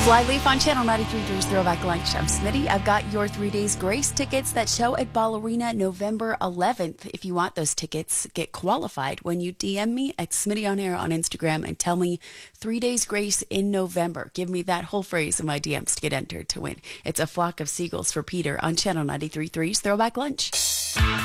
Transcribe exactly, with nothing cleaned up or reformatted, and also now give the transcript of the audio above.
Flyleaf on Channel ninety-three point three's Throwback Lunch. I'm Smitty. I've got your three days grace tickets that show at Ball Arena November eleventh. If you want those tickets, get qualified when you D M me at Smitty on Air on Instagram and tell me three days grace in November. Give me that whole phrase in my D Ms to get entered to win. It's a flock of seagulls for Peter on Channel ninety-three point three's Throwback Lunch.